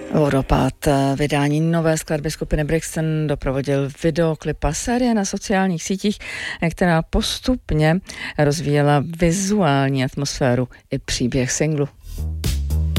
Vodopád vydání nové skladby skupiny Brixton doprovodil videoklip a série na sociálních sítích, která postupně rozvíjela vizuální atmosféru i příběh singlu.